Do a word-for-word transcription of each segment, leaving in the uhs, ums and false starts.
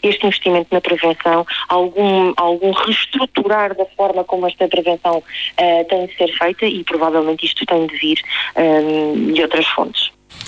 este investimento na prevenção, algum, algum reestruturar da forma como esta prevenção uh, tem de ser feita e provavelmente isto tem de vir um, de outras fontes.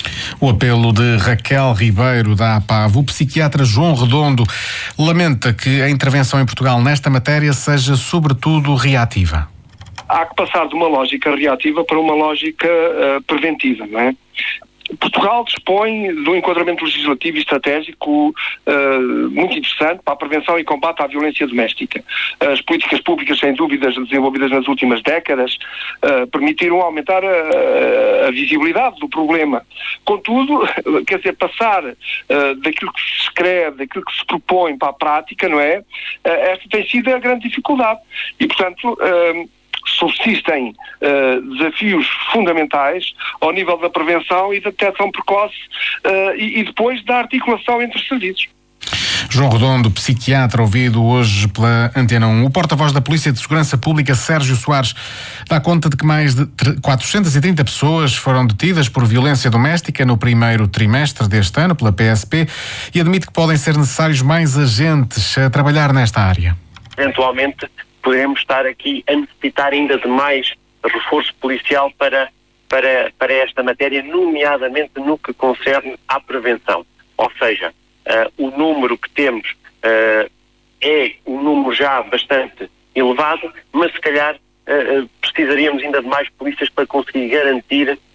O apelo de Raquel Ribeiro, da APAV. O psiquiatra João Redondo lamenta que a intervenção em Portugal nesta matéria seja sobretudo reativa. Há que passar de uma lógica reativa para uma lógica uh, preventiva, não é? Portugal dispõe de um enquadramento legislativo e estratégico uh, muito interessante para a prevenção e combate à violência doméstica. As políticas públicas, sem dúvidas, desenvolvidas nas últimas décadas, uh, permitiram aumentar a, a visibilidade do problema. Contudo, quer dizer, passar uh, daquilo que se escreve, daquilo que se propõe para a prática, não é? Uh, esta tem sido a grande dificuldade. E, portanto, uh, subsistem uh, desafios fundamentais ao nível da prevenção e da detecção precoce uh, e, e depois da articulação entre os serviços. João Redondo, psiquiatra, ouvido hoje pela Antena um. O porta-voz da Polícia de Segurança Pública, Sérgio Soares, dá conta de que mais de quatrocentas e trinta pessoas foram detidas por violência doméstica no primeiro trimestre deste ano pela P S P e admite que podem ser necessários mais agentes a trabalhar nesta área. Eventualmente poderemos estar aqui a necessitar ainda de mais reforço policial para, para, para esta matéria, nomeadamente no que concerne à prevenção. Ou seja, uh, o número que temos uh, é um número já bastante elevado, mas se calhar uh, precisaríamos ainda de mais polícias para conseguir garantir uh,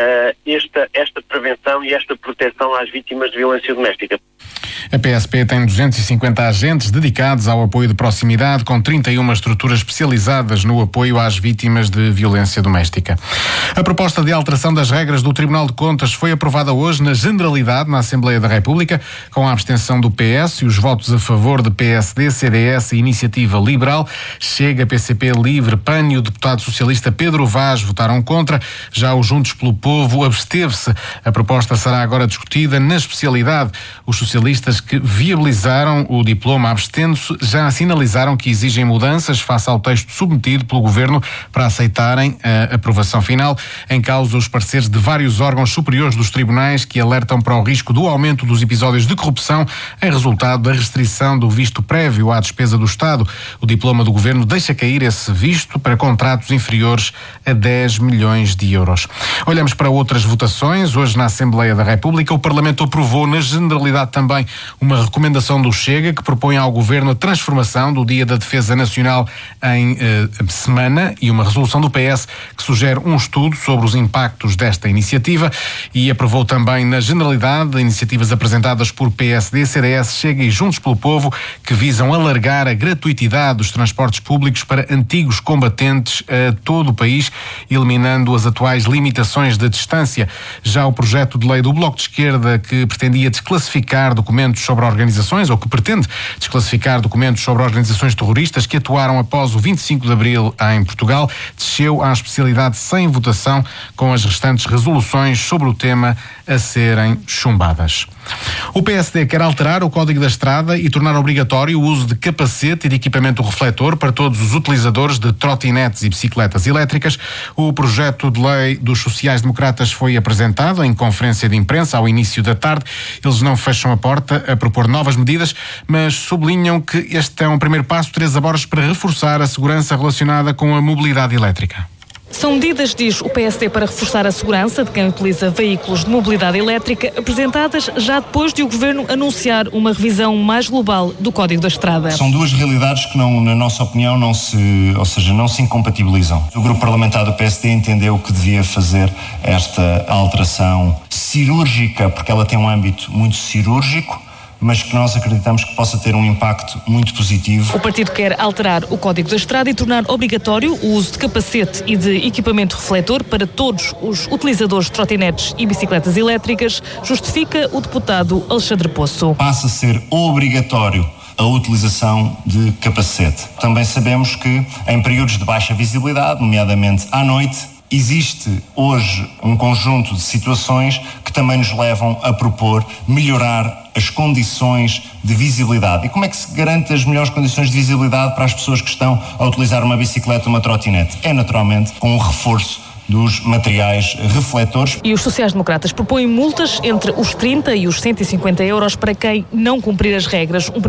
esta, esta prevenção e esta proteção às vítimas de violência doméstica. A P S P tem duzentos e cinquenta agentes dedicados ao apoio de proximidade, com trinta e uma estruturas especializadas no apoio às vítimas de violência doméstica. A proposta de alteração das regras do Tribunal de Contas foi aprovada hoje na generalidade na Assembleia da República, com a abstenção do P S e os votos a favor de P S D, C D S e Iniciativa Liberal. Chega, P C P Livre, P A N e o deputado socialista Pedro Vaz votaram contra. Já o Juntos pelo Povo absteve-se. A proposta será agora discutida na especialidade. Os socialistas que viabilizaram o diploma abstendo-se já sinalizaram que exigem mudanças face ao texto submetido pelo Governo para aceitarem a aprovação final. Em causa os pareceres de vários órgãos superiores dos tribunais que alertam para o risco do aumento dos episódios de corrupção em resultado da restrição do visto prévio à despesa do Estado. O diploma do Governo deixa cair esse visto para contratos inferiores a dez milhões de euros. Olhamos para outras votações. Hoje na Assembleia da República o Parlamento aprovou na generalidade também uma recomendação do Chega que propõe ao Governo a transformação do Dia da Defesa Nacional em eh, semana e uma resolução do P S que sugere um estudo sobre os impactos desta iniciativa e aprovou também na generalidade iniciativas apresentadas por P S D, C D S, Chega e Juntos pelo Povo que visam alargar a gratuitidade dos transportes públicos para antigos combatentes a todo o país, eliminando as atuais limitações de distância. Já o projeto de lei do Bloco de Esquerda que pretendia desclassificar documentos sobre organizações, ou que pretende desclassificar documentos sobre organizações terroristas que atuaram após o vinte e cinco de abril em Portugal, desceu à especialidade sem votação, com as restantes resoluções sobre o tema a serem chumbadas. O P S D quer alterar o Código da Estrada e tornar obrigatório o uso de capacete e de equipamento refletor para todos os utilizadores de trotinetes e bicicletas elétricas. O projeto de lei dos sociais-democratas foi apresentado em conferência de imprensa ao início da tarde. Eles não fecham a porta a propor novas medidas, mas sublinham que este é um primeiro passo, Teresa Borges, para reforçar a segurança relacionada com a mobilidade elétrica. São medidas, diz o P S D, para reforçar a segurança de quem utiliza veículos de mobilidade elétrica, apresentadas já depois de o Governo anunciar uma revisão mais global do Código da Estrada. São duas realidades que, não, na nossa opinião, não se, ou seja, não se incompatibilizam. O Grupo Parlamentar do P S D entendeu que devia fazer esta alteração cirúrgica, porque ela tem um âmbito muito cirúrgico, mas que nós acreditamos que possa ter um impacto muito positivo. O partido quer alterar o Código da Estrada e tornar obrigatório o uso de capacete e de equipamento refletor para todos os utilizadores de trotinetes e bicicletas elétricas, justifica o deputado Alexandre Poço. Passa a ser obrigatório a utilização de capacete. Também sabemos que em períodos de baixa visibilidade, nomeadamente à noite, existe hoje um conjunto de situações que também nos levam a propor melhorar as condições de visibilidade. E como é que se garante as melhores condições de visibilidade para as pessoas que estão a utilizar uma bicicleta ou uma trotinete? É naturalmente com o reforço dos materiais refletores. E os sociais-democratas propõem multas entre os trinta e os cento e cinquenta euros para quem não cumprir as regras. Um